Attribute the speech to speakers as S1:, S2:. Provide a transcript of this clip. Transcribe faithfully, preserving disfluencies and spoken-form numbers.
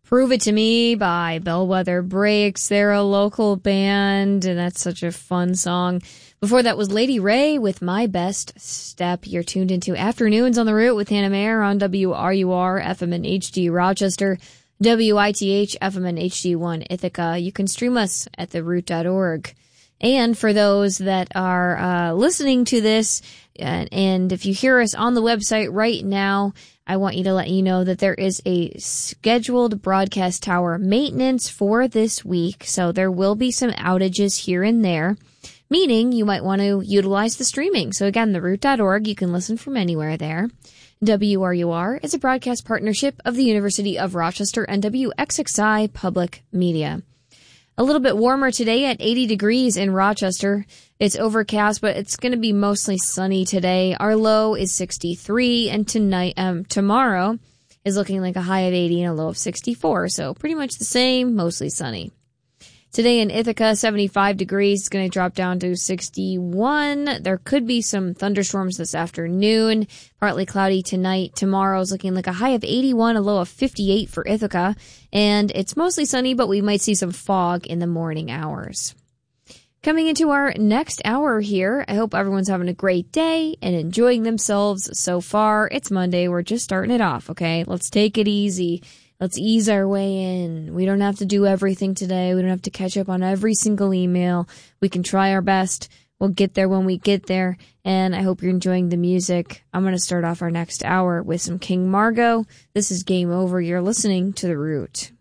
S1: Prove It to Me by Bellwether Breaks. They're a local band, and that's such a fun song. Before that was Lady Ray with My Best Step. You're tuned into Afternoons on the Route with Hannah Mayer on W R U R, F M and H D Rochester, W I T H, F M and H D one Ithaca. You can stream us at the root dot org. And for those that are uh, listening to this, and, and if you hear us on the website right now, I want you to let you know that there is a scheduled broadcast tower maintenance for this week. So there will be some outages here and there, meaning you might want to utilize the streaming. So again, the root dot org, you can listen from anywhere there. W R U R is a broadcast partnership of the University of Rochester and W X X I Public Media. A little bit warmer today at eighty degrees in Rochester. It's overcast, but it's going to be mostly sunny today. Our low is sixty-three, and tonight, um, tomorrow is looking like a high of eighty and a low of sixty-four. So pretty much the same, mostly sunny. Today in Ithaca, seventy-five degrees. It's going to drop down to sixty-one. There could be some thunderstorms this afternoon. Partly cloudy tonight. Tomorrow's looking like a high of eighty-one, a low of fifty-eight for Ithaca. And it's mostly sunny, but we might see some fog in the morning hours. Coming into our next hour here, I hope everyone's having a great day and enjoying themselves so far. It's Monday. We're just starting it off, okay? Let's take it easy. Let's ease our way in. We don't have to do everything today. We don't have to catch up on every single email. We can try our best. We'll get there when we get there. And I hope you're enjoying the music. I'm going to start off our next hour with some King Margot. This is Game Over. You're listening to The Root.